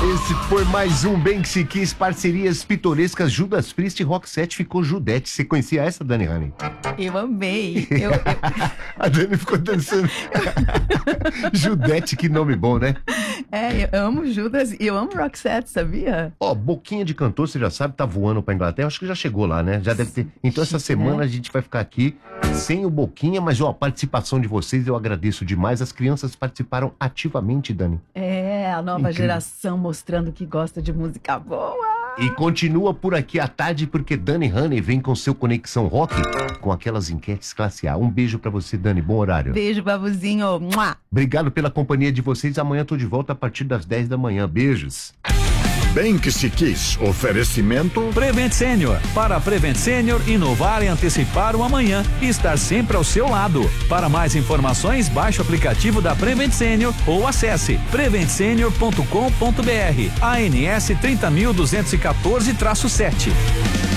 Esse foi mais um Banksy Kiss, parcerias pitorescas. Judas Priest e Roxette ficou Judete. Você conhecia essa, Dani Honey? Eu amei. A Dani ficou dançando. Judete, que nome bom, né? Eu amo Judas e eu amo Roxette, sabia? Boquinha de cantor, você já sabe, tá voando pra Inglaterra. Acho que já chegou lá, né? Já deve ter. Então essa semana a gente vai ficar aqui sem o Boquinha, mas a participação de vocês eu agradeço demais. As crianças participaram ativamente, Dani. A nova geração mostrando que gosta de música boa. E continua por aqui à tarde, porque Dani Honey vem com seu Conexão Rock, com aquelas enquetes classe A. Um beijo pra você, Dani. Bom horário. Beijo, babuzinho. Obrigado pela companhia de vocês. Amanhã eu tô de volta a partir das 10 da manhã. Beijos. Banksy Kiss, oferecimento Prevent Senior. Para a Prevent Senior, inovar e antecipar o amanhã e estar sempre ao seu lado. Para mais informações, baixe o aplicativo da Prevent Senior ou acesse preventsenior.com.br. ANS 30.214-7.